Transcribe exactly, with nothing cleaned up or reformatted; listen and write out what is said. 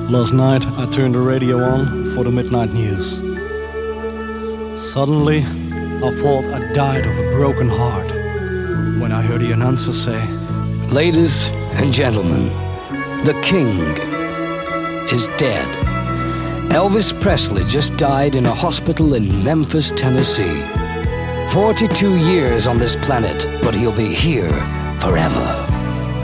Last night, I turned the radio on for the midnight news. Suddenly, I thought I died of a broken heart when I heard the announcer say, "Ladies and gentlemen, the king is dead." Elvis Presley just died in a hospital in Memphis, Tennessee. forty-two years on this planet, but he'll be here forever.